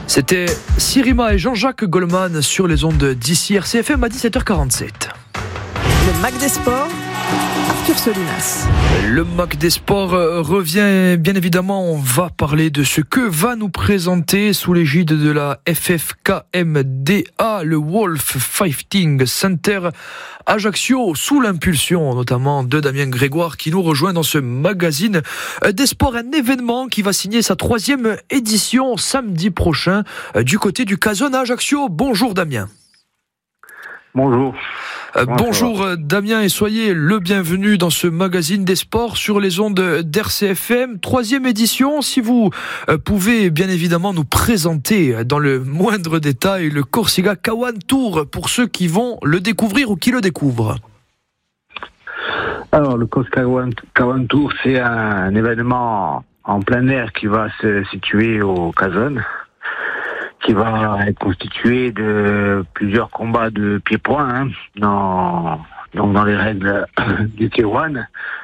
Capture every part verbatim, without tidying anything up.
C'était Sirima et Jean-Jacques Goldman sur les ondes d'ici R C F M à dix-sept heures quarante-sept. Le Mac des Sports, Arthur Solinas. Le Mac des Sports revient, bien évidemment, on va parler de ce que va nous présenter sous l'égide de la F F K M D A, le Wolf Fighting Center Ajaccio, sous l'impulsion notamment de Damien Grégoire qui nous rejoint dans ce magazine des sports, un événement qui va signer sa troisième édition samedi prochain du côté du Cazone à Ajaccio. Bonjour Damien. Bonjour. Euh, bonjour euh, Damien et soyez le bienvenu dans ce magazine des sports sur les ondes d'R C F M. Troisième édition, si vous euh, pouvez bien évidemment nous présenter dans le moindre détail le Corsica Kawan Tour pour ceux qui vont le découvrir ou qui le découvrent. Alors le Corsica Kawan Tour, c'est un événement en plein air qui va se situer au Cazone, qui va être constitué de plusieurs combats de pied-point, hein, dans, donc dans les règles du K un,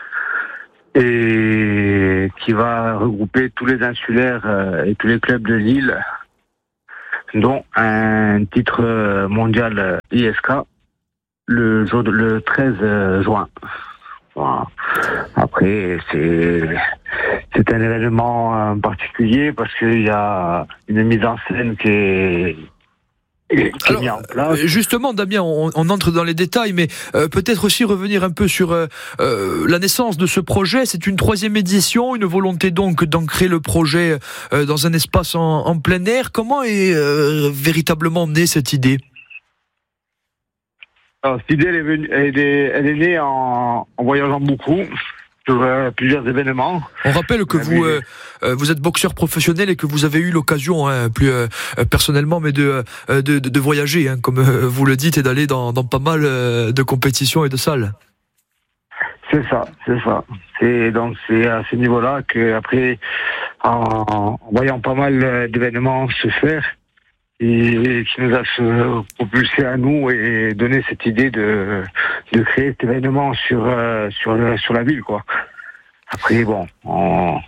et qui va regrouper tous les insulaires euh, et tous les clubs de l'île, dont un titre mondial I S K le, jour de, le treize juin. Voilà. Après, c'est... C'est un événement particulier parce qu'il y a une mise en scène qui est, qui est Alors, mise en place. Justement, Damien, on, on entre dans les détails, mais euh, peut-être aussi revenir un peu sur euh, la naissance de ce projet. C'est une troisième édition, une volonté donc d'ancrer le projet euh, dans un espace en, en plein air. Comment est euh, véritablement née cette idée ? Alors, cette idée, elle est, venue, elle est, elle est née en, en voyageant beaucoup sur euh, plusieurs événements. On rappelle que vous euh, vous êtes boxeur professionnel et que vous avez eu l'occasion, hein, plus euh, personnellement, mais de de, de, de voyager, hein, comme euh, vous le dites, et d'aller dans, dans pas mal euh, de compétitions et de salles. C'est ça, c'est ça. C'est donc c'est à ce niveau-là que après, en, en voyant pas mal d'événements se faire, et qui nous a propulsé à nous et donné cette idée de de créer cet événement sur euh, sur le, sur la ville, quoi. Après bon, on...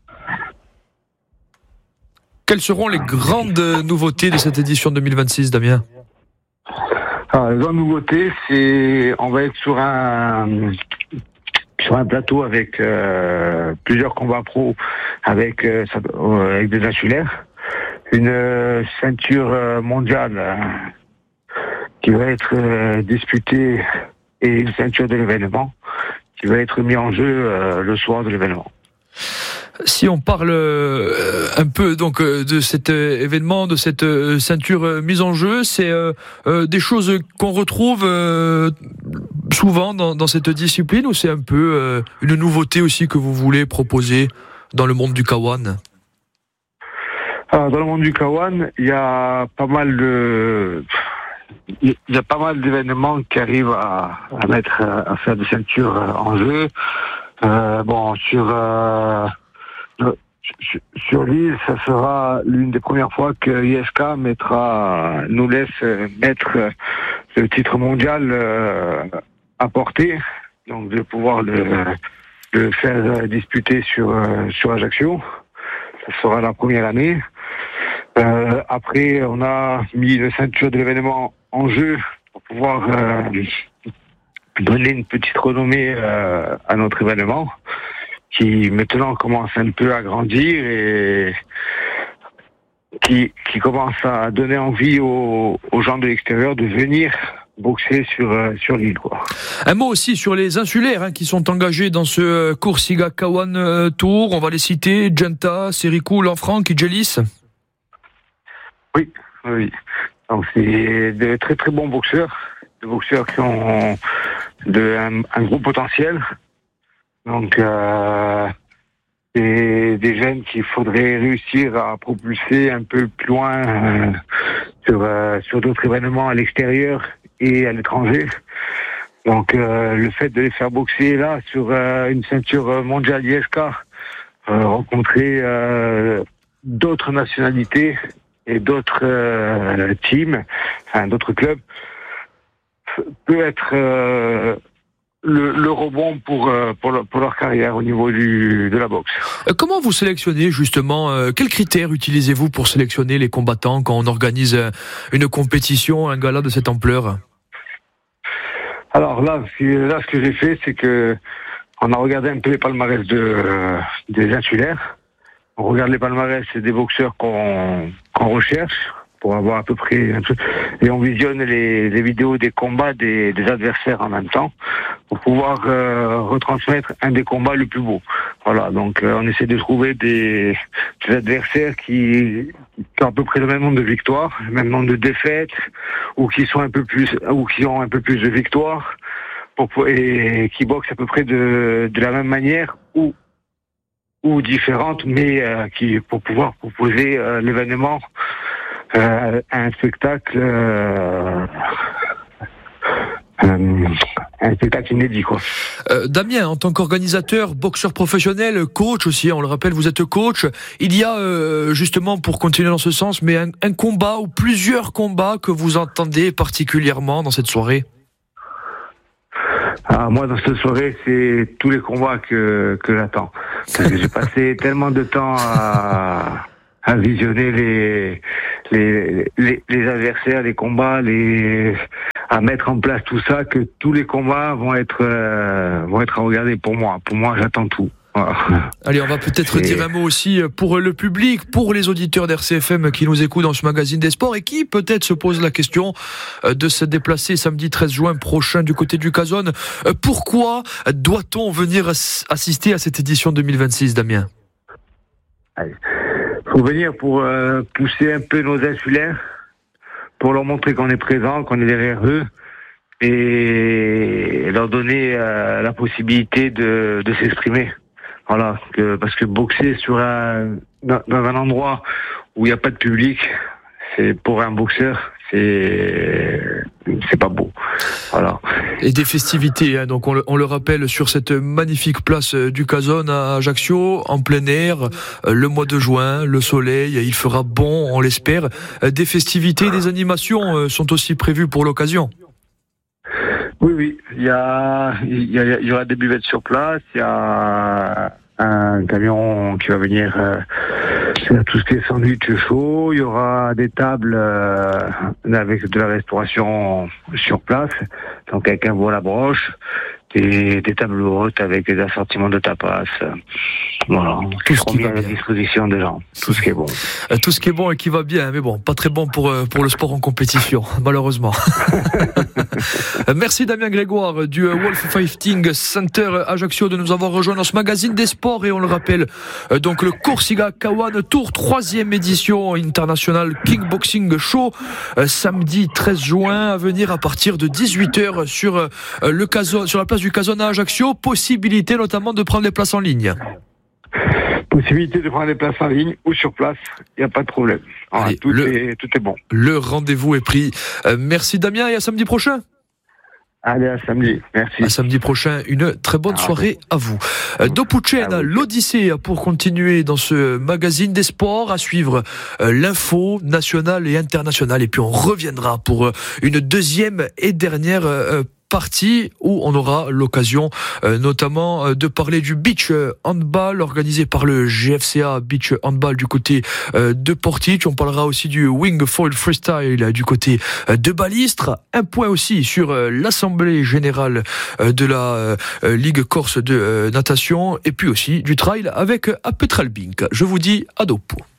Quelles seront les grandes nouveautés de cette édition deux mille vingt-six, Damien ? Alors, les grandes nouveautés, c'est on va être sur un sur un plateau avec euh, plusieurs combats pro avec euh, avec des insulaires. Une euh, ceinture euh, mondiale euh, qui va être euh, disputée et une ceinture de l'événement qui va être mise en jeu euh, le soir de l'événement. Si on parle euh, un peu donc euh, de cet euh, événement, de cette euh, ceinture euh, mise en jeu, c'est euh, euh, des choses qu'on retrouve euh, souvent dans, dans cette discipline, ou c'est un peu euh, une nouveauté aussi que vous voulez proposer dans le monde du Kawan ? Alors, dans le monde du Kawan, il y a pas mal de, il y a pas mal d'événements qui arrivent à, à mettre, à faire des ceintures en jeu. Euh, bon, sur, euh, sur, sur l'île, ça sera l'une des premières fois que I S K mettra, nous laisse mettre le titre mondial euh, à portée. Donc, de pouvoir le, le faire disputer sur, sur Ajaccio. Ça sera la première année. Euh, après, on a mis le ceinture de l'événement en jeu pour pouvoir euh, donner une petite renommée euh, à notre événement, qui maintenant commence un peu à grandir et qui, qui commence à donner envie aux, aux gens de l'extérieur de venir boxer sur, euh, sur l'île, quoi. Un mot aussi sur les insulaires, hein, qui sont engagés dans ce euh, Corsica Kawan euh, Tour. On va les citer: Genta, Serikou, Lanfranc, Idjelis. Oui, oui. Donc c'est de très très bons boxeurs, des boxeurs qui ont de, un, un gros potentiel. Donc euh, c'est des jeunes qu'il faudrait réussir à propulser un peu plus loin euh, sur euh, sur d'autres événements à l'extérieur et à l'étranger. Donc euh, le fait de les faire boxer là sur euh, une ceinture mondiale I S K, euh, rencontrer euh, d'autres nationalités et d'autres euh, teams, enfin d'autres clubs, peut être euh, le, le rebond pour, euh, pour, le, pour leur carrière au niveau du, de la boxe. Euh, comment vous sélectionnez justement, euh, quels critères utilisez-vous pour sélectionner les combattants quand on organise euh, une compétition, un gala de cette ampleur? Alors là, ce que, là, ce que j'ai fait, c'est que on a regardé un peu les palmarès de, euh, des insulaires. On regarde les palmarès des boxeurs qu'on, qu'on recherche pour avoir à peu près un truc. Et on visionne les, les vidéos des combats des, des adversaires en même temps pour pouvoir euh, retransmettre un des combats le plus beau. Voilà, donc euh, on essaie de trouver des, des adversaires qui, qui ont à peu près le même nombre de victoires, le même nombre de défaites, ou qui sont un peu plus, ou qui ont un peu plus de victoires. Pour, et qui boxent à peu près de, de la même manière ou, ou différente, mais euh, qui pour pouvoir proposer euh, l'événement, euh, un spectacle, euh, euh, un spectacle inédit, quoi. Euh, Damien, en tant qu'organisateur, boxeur professionnel, coach aussi, on le rappelle, vous êtes coach. Il y a euh, justement, pour continuer dans ce sens, mais un, un combat ou plusieurs combats que vous entendez particulièrement dans cette soirée? Ah, moi, dans cette soirée, c'est tous les combats que, que j'attends. Parce que j'ai passé tellement de temps à, à visionner les, les, les, les adversaires, les combats, les, à mettre en place tout ça, que tous les combats vont être, euh, vont être à regarder pour moi. Pour moi, j'attends tout. Allez, on va peut-être c'est... dire un mot aussi pour le public, pour les auditeurs d'R C F M qui nous écoutent dans ce magazine des sports et qui peut-être se posent la question de se déplacer samedi treize juin prochain du côté du Cazone. Pourquoi doit-on venir assister à cette édition deux mille vingt-six, Damien? Il faut venir pour euh, pousser un peu nos insulaires, pour leur montrer qu'on est présent, qu'on est derrière eux, et leur donner euh, la possibilité de, de s'exprimer. Voilà, que, parce que boxer sur un, dans, dans un endroit où il n'y a pas de public, c'est pour un boxeur, c'est c'est pas beau. Voilà. Et des festivités, hein, donc on le, on le rappelle sur cette magnifique place du Cazone à Ajaccio, en plein air, le mois de juin, le soleil, il fera bon, on l'espère. Des festivités, des animations sont aussi prévues pour l'occasion. Oui, oui, il y a, il y a, il y aura des buvettes sur place, il y a un camion qui va venir euh, faire tout ce qui est sandwich chaud, il y aura des tables euh, avec de la restauration sur place, donc quelqu'un voit la broche, des, des tables hautes avec des assortiments de tapas, euh, voilà, tout ce qui mis va à la bien. disposition des gens, tout ce qui est bon. Tout ce qui est bon et qui va bien, mais bon, pas très bon pour, pour le sport en compétition, malheureusement. Merci Damien Grégoire du Wolf Fighting Center Ajaccio de nous avoir rejoint dans ce magazine des sports et on le rappelle, donc le Corsica K-un Tour, troisième édition internationale Kickboxing Show, samedi treize juin à venir à partir de dix-huit heures sur, le Cazone, sur la place du Cazone à Ajaccio, possibilité notamment de prendre les places en ligne. Possibilité de prendre les places en ligne ou sur place, il n'y a pas de problème. Voilà, Allez, tout, le, est, tout est bon. Le rendez-vous est pris. Euh, merci Damien et à samedi prochain. Allez, à samedi. Merci. À samedi prochain, une très bonne ah, soirée à vous. Euh, Dopuchen, ah, l'Odyssée pour continuer dans ce magazine des sports, à suivre euh, l'info nationale et internationale. Et puis on reviendra pour euh, une deuxième et dernière euh, partie où on aura l'occasion euh, notamment euh, de parler du beach handball organisé par le G F C A beach handball du côté euh, de Portich. On parlera aussi du wing foil freestyle euh, du côté euh, de Balistre. Un point aussi sur euh, l'assemblée générale euh, de la euh, Ligue Corse de euh, natation et puis aussi du trail avec Apetralbink. Je vous dis à Dopo.